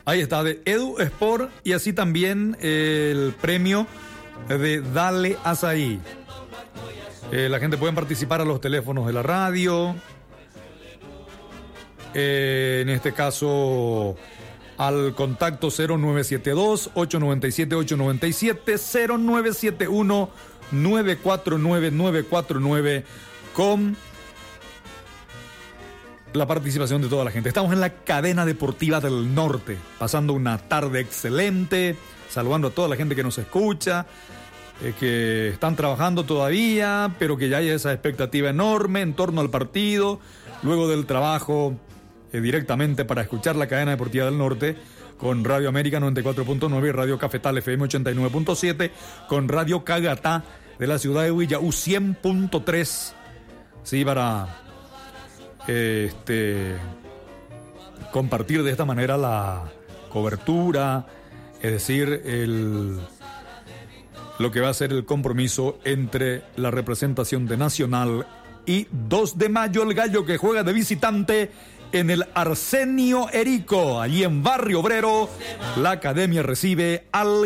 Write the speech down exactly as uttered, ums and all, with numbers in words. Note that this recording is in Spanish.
Ahí está, de Edu Sport, y así también el premio de Dale Azaí. Eh, la gente puede participar a los teléfonos de la radio. Eh, en este caso, al contacto cero nueve siete dos, ocho nueve siete, ocho nueve siete, cero nueve siete uno, nueve cuatro nueve, nueve cuatro nueve, con la participación de toda la gente. Estamos en la cadena deportiva del norte, pasando una tarde excelente, saludando a toda la gente que nos escucha, eh, que están trabajando todavía, pero que ya hay esa expectativa enorme en torno al partido, luego del trabajo eh, directamente para escuchar la cadena deportiva del norte, con Radio América noventa y cuatro punto nueve y Radio Cafetal F M ochenta y nueve punto siete, con Radio Cagatá de la ciudad de Huillaú cien punto tres, sí, para este compartir de esta manera la cobertura, es decir, el lo que va a ser el compromiso entre la representación de Nacional y dos de mayo, el Gallo, que juega de visitante en el Arsenio Erico, allí en Barrio Obrero. La academia recibe al